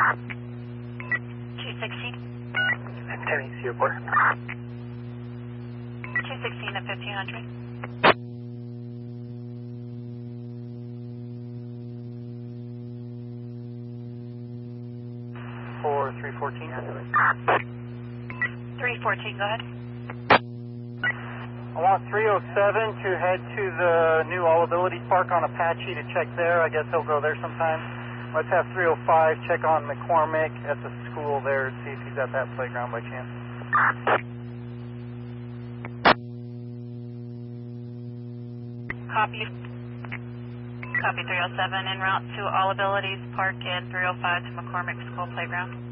216. Tammy, see your report. 216 at 1500. For 314. 314, go ahead. I want 307 to head to the new All Abilities Park on Apache to check there. I guess he'll go there sometime. Let's have 305 check on McCormick at the school there, see if he's at that playground by chance. Copy. Copy 307 en route to All Abilities Park and 305 to McCormick School Playground.